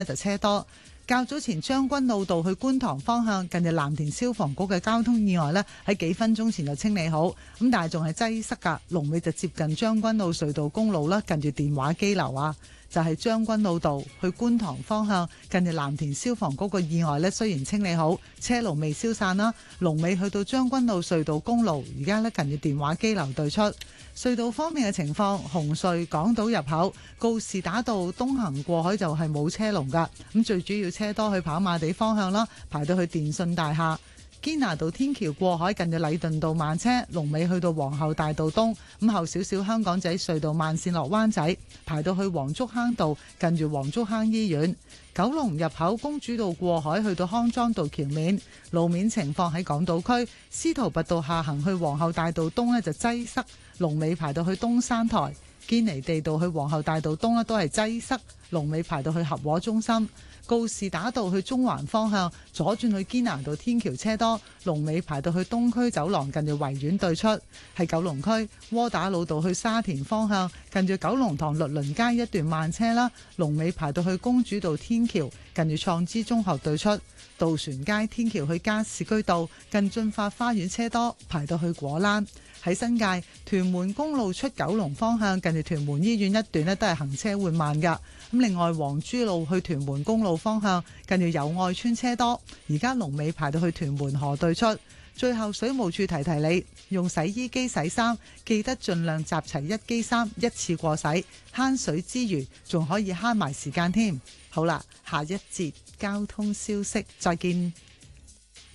就車多。較早前將軍澳道去觀塘方向近住藍田消防局嘅交通意外呢，喺幾分鐘前就清理好，咁但係仲係擠塞㗎，龍尾就接近將軍澳隧道公路啦，近住電話機樓啊。就係將軍澳道去觀塘方向近住藍田消防局個意外呢，雖然清理好，車龍未消散啦，龍尾去到將軍澳隧道公路，而家呢，近住電話機樓對出。隧道方面嘅情況，紅隧港島入口告士打道東行過海就係冇車龍㗎，咁最主要車多去跑馬地方向啦，排到去電信大廈。堅拿道天橋過海近住禮頓道慢車，龍尾去到皇后大道東，咁後少少香港仔隧道慢線落灣仔，排到去黃竹坑道近住黃竹坑醫院。九龍入口公主道過海去到康莊道橋面，路面情況喺港島區司徒拔道下行去皇后大道東呢就擠塞，龍尾排到去東山台。堅尼地道去皇后大道東呢都係擠塞，龍尾排到去合和中心。告士打道去中環方向左轉去堅拿道天橋車多，龍尾排到去東區走廊近住維園對出。係九龍區窩打老道去沙田方向近住九龍塘律倫街一段慢車啦，龍尾排到去公主道天橋近住創知中學對出。渡船街天橋去加士居道近駿發花園車多，排到去果欄。喺新界屯門公路出九龍方向近住屯門醫院一段呢都係行車緩慢㗎。咁另外黃珠路去屯門公路方向近住友愛村車多，而家龍尾排到去屯門河對出。最後水務處提提你，用洗衣機洗衫記得盡量集齊一機衫一次過洗，慳水之餘仲可以慳埋時間添。好啦，下一節交通消息再見。